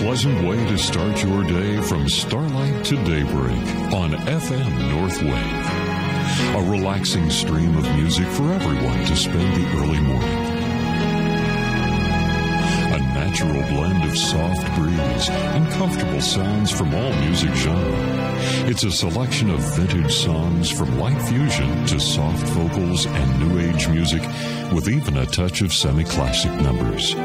pleasant way to start your day from starlight to daybreak on FM North Wave. A relaxing stream of music for everyone to spend the early morning. A natural blend of soft breeze and comfortable sounds from all music genres. It's a selection of vintage songs from light fusion to soft vocals and new age music with even a touch of semi-classic numbers.